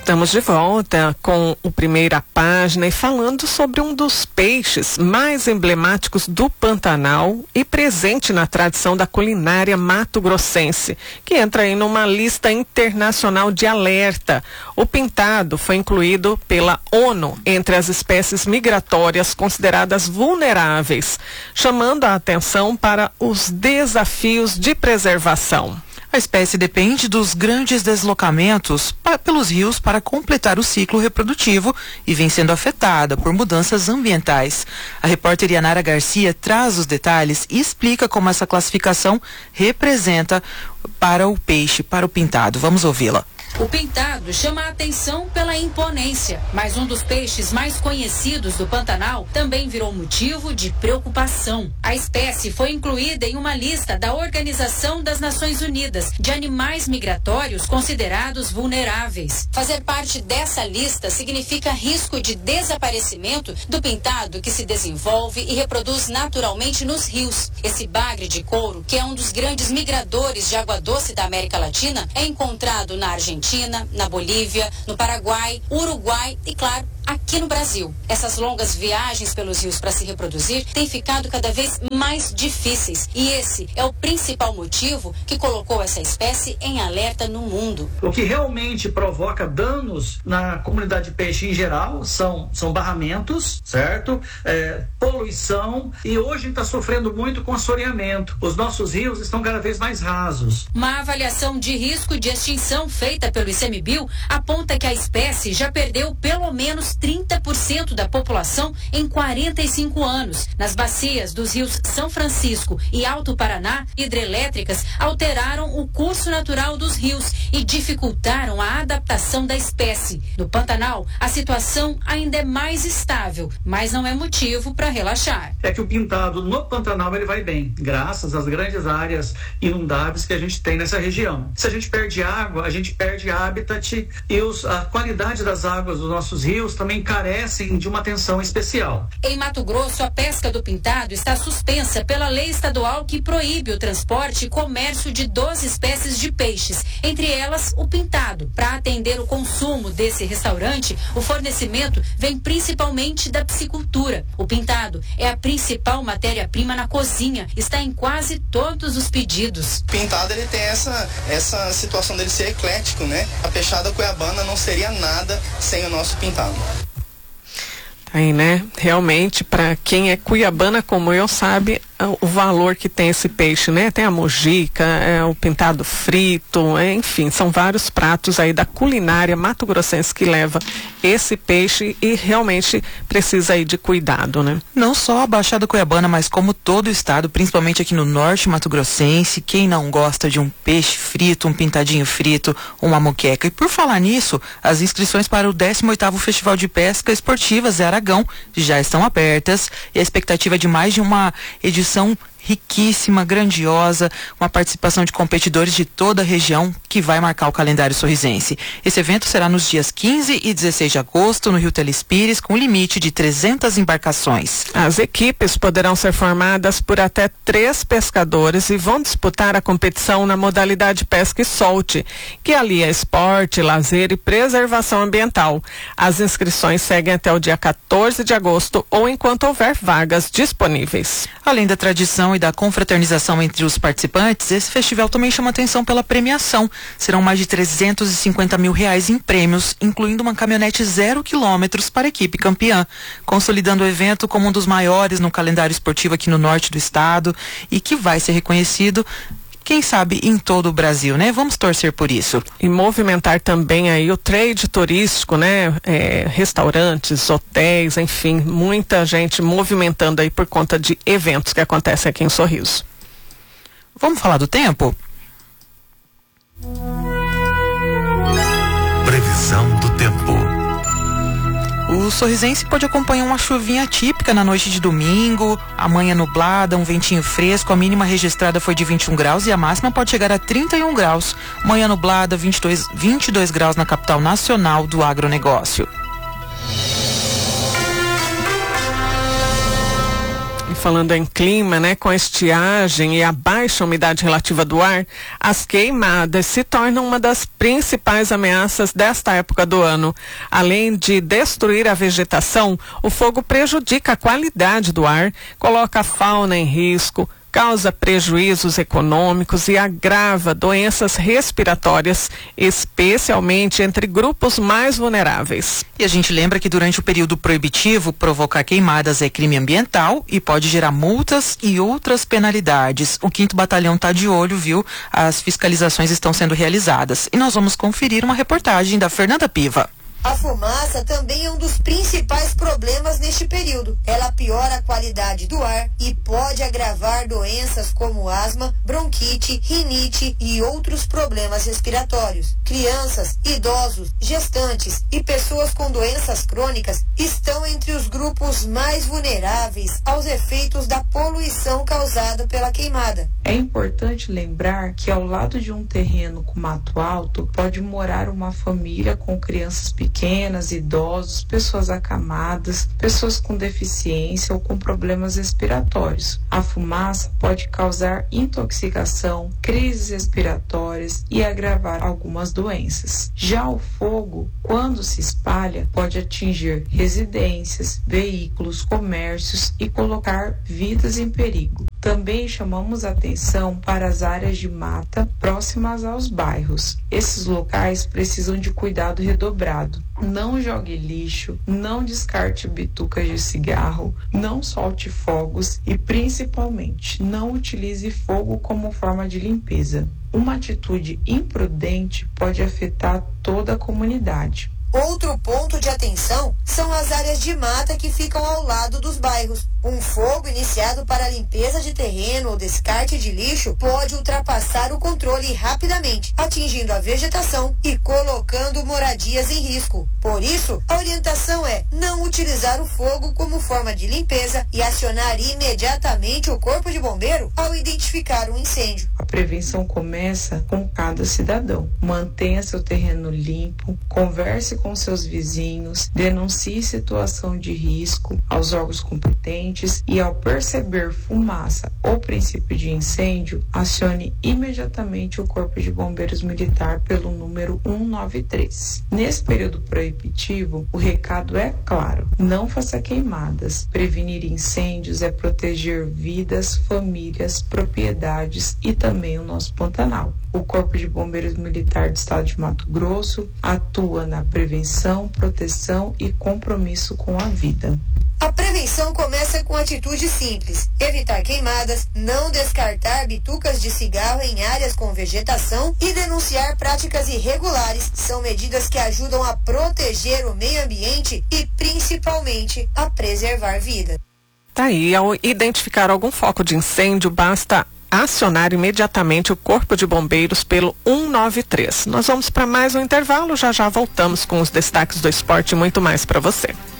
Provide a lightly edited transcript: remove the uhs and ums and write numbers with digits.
Estamos de volta com o Primeira Página e falando sobre um dos peixes mais emblemáticos do Pantanal e presente na tradição da culinária mato-grossense, que entra aí numa lista internacional de alerta. O pintado foi incluído pela ONU entre as espécies migratórias consideradas vulneráveis, chamando a atenção para os desafios de preservação. A espécie depende dos grandes deslocamentos pelos rios para completar o ciclo reprodutivo e vem sendo afetada por mudanças ambientais. A repórter Yanara Garcia traz os detalhes e explica como essa classificação representa para o peixe, para o pintado. Vamos ouvi-la. O pintado chama a atenção pela imponência, mas um dos peixes mais conhecidos do Pantanal também virou motivo de preocupação. A espécie foi incluída em uma lista da Organização das Nações Unidas de animais migratórios considerados vulneráveis. Fazer parte dessa lista significa risco de desaparecimento do pintado, que se desenvolve e reproduz naturalmente nos rios. Esse bagre de couro, que é um dos grandes migradores de água doce da América Latina, é encontrado na Argentina, na Bolívia, no Paraguai, Uruguai e, claro, aqui no Brasil. Essas longas viagens pelos rios para se reproduzir têm ficado cada vez mais difíceis. E esse é o principal motivo que colocou essa espécie em alerta no mundo. O que realmente provoca danos na comunidade de peixe em geral são barramentos, certo? Poluição, e hoje a gente está sofrendo muito com assoreamento. Os nossos rios estão cada vez mais rasos. Uma avaliação de risco de extinção feita pelo ICMBio aponta que a espécie já perdeu pelo menos 30% da população em 45 anos. Nas bacias dos rios São Francisco e Alto Paraná, hidrelétricas alteraram o curso natural dos rios e dificultaram a adaptação da espécie. No Pantanal, a situação ainda é mais estável, mas não é motivo para relaxar. É que o pintado no Pantanal ele vai bem, graças às grandes áreas inundáveis que a gente tem nessa região. Se a gente perde água, a gente perde habitat e a qualidade das águas dos nossos rios também carecem de uma atenção especial. Em Mato Grosso, a pesca do pintado está suspensa pela lei estadual que proíbe o transporte e comércio de 12 espécies de peixes, entre elas o pintado. Para atender o consumo desse restaurante, o fornecimento vem principalmente da piscicultura. O pintado é a principal matéria-prima na cozinha, está em quase todos os pedidos. O pintado ele tem essa situação dele ser eclético, né? A peixada cuiabana não seria nada sem o nosso pintado. Aí, né? Realmente, para quem é cuiabana como eu, sabe o valor que tem esse peixe, né? Tem a mojica, o pintado frito, enfim, são vários pratos aí da culinária mato-grossense que leva esse peixe e realmente precisa aí de cuidado, né? Não só a Baixada Cuiabana, mas como todo o estado, principalmente aqui no norte mato-grossense, quem não gosta de um peixe frito, um pintadinho frito, uma moqueca. E por falar nisso, as inscrições para o 18º Festival de Pesca Esportiva Zé Aragão já estão abertas e a expectativa é de mais de uma edição riquíssima, grandiosa, uma participação de competidores de toda a região que vai marcar o calendário sorrisense. Esse evento será nos dias 15 e 16 de agosto no Rio Telespires, com limite de 300 embarcações. As equipes poderão ser formadas por até 3 pescadores e vão disputar a competição na modalidade pesca e solte, que alia esporte, lazer e preservação ambiental. As inscrições seguem até o dia 14 de agosto ou enquanto houver vagas disponíveis. Além da tradição e da confraternização entre os participantes, esse festival também chama atenção pela premiação. Serão mais de R$350 mil em prêmios, incluindo uma caminhonete 0 quilômetros para a equipe campeã, consolidando o evento como um dos maiores no calendário esportivo aqui no norte do estado e que vai ser reconhecido, quem sabe, em todo o Brasil, né? Vamos torcer por isso. E movimentar também aí o trade turístico, né? Restaurantes, hotéis, enfim, muita gente movimentando aí por conta de eventos que acontecem aqui em Sorriso. Vamos falar do tempo? Previsão do tempo. O sorrisense pode acompanhar uma chuvinha típica na noite de domingo, amanhã nublada, um ventinho fresco, a mínima registrada foi de 21 graus e a máxima pode chegar a 31 graus. Manhã nublada, 22 graus na capital nacional do agronegócio. falando em clima, né, com a estiagem e a baixa umidade relativa do ar, as queimadas se tornam uma das principais ameaças desta época do ano. Além de destruir a vegetação, o fogo prejudica a qualidade do ar, coloca a fauna em risco, causa prejuízos econômicos e agrava doenças respiratórias, especialmente entre grupos mais vulneráveis. E a gente lembra que durante o período proibitivo, provocar queimadas é crime ambiental e pode gerar multas e outras penalidades. O 5º Batalhão está de olho, viu? As fiscalizações estão sendo realizadas. E nós vamos conferir uma reportagem da Fernanda Piva. A fumaça também é um dos principais problemas neste período. Ela piora a qualidade do ar e pode agravar doenças como asma, bronquite, rinite e outros problemas respiratórios. Crianças, idosos, gestantes e pessoas com doenças crônicas estão entre os grupos mais vulneráveis aos efeitos da poluição causada pela queimada. É importante lembrar que ao lado de um terreno com mato alto pode morar uma família com crianças pequenas, idosos, pessoas acamadas, pessoas com deficiência ou com problemas respiratórios. A fumaça pode causar intoxicação, crises respiratórias e agravar algumas doenças. Já o fogo, quando se espalha, pode atingir residências, veículos, comércios e colocar vidas em perigo. Também chamamos atenção para as áreas de mata próximas aos bairros. Esses locais precisam de cuidado redobrado. Não jogue lixo, não descarte bitucas de cigarro, não solte fogos e, principalmente, não utilize fogo como forma de limpeza. Uma atitude imprudente pode afetar toda a comunidade. Outro ponto de atenção são as áreas de mata que ficam ao lado dos bairros. Um fogo iniciado para a limpeza de terreno ou descarte de lixo pode ultrapassar o controle rapidamente, atingindo a vegetação e colocando moradias em risco. Por isso, a orientação é não utilizar o fogo como forma de limpeza e acionar imediatamente o corpo de bombeiro ao identificar um incêndio. A prevenção começa com cada cidadão. Mantenha seu terreno limpo, converse com seus vizinhos, denuncie situação de risco aos órgãos competentes e, ao perceber fumaça ou princípio de incêndio, acione imediatamente o Corpo de Bombeiros Militar pelo número 193. Nesse período proibitivo, o recado é claro: não faça queimadas. Prevenir incêndios é proteger vidas, famílias, propriedades e também o nosso Pantanal. O Corpo de Bombeiros Militar do Estado de Mato Grosso atua na prevenção, proteção e compromisso com a vida. A prevenção começa com atitudes simples: evitar queimadas, não descartar bitucas de cigarro em áreas com vegetação e denunciar práticas irregulares. São medidas que ajudam a proteger o meio ambiente e, principalmente, a preservar vida. Tá aí, ao identificar algum foco de incêndio, basta acionar imediatamente o Corpo de Bombeiros pelo 193. Nós vamos para mais um intervalo, já voltamos com os destaques do esporte e muito mais para você.